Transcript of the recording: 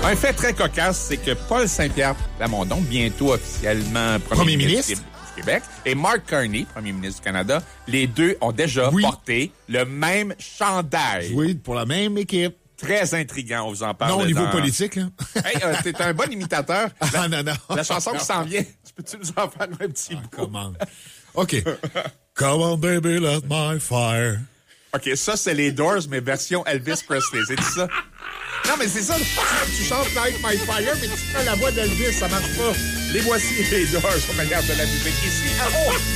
Un fait très cocasse, c'est que Paul Saint-Pierre Plamondon, bientôt officiellement premier ministre du Québec, et Mark Carney, premier ministre du Canada, les deux ont déjà porté le même chandail. Oui, pour la même équipe. Très intriguant, on vous en parle. Non, au niveau politique, là. Hey, t'es un bon imitateur. Non. La chanson qui s'en vient, peux-tu nous en faire un petit bout? Comment? OK. Come on, baby, light my fire. OK, ça, c'est les Doors, mais version Elvis Presley. C'est ça? Non, mais c'est ça. Tu chantes Light My Fire, mais tu fais la voix d'Elvis. Ça marche pas. Les voici, les Doors, au meilleur de la musique. Ici, à